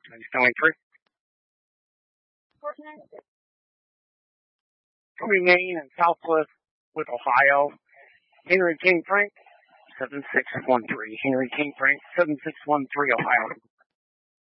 93. From Maine and Southwest with Ohio, Henry King Frank, 7613. Henry King Frank, 7613, Ohio.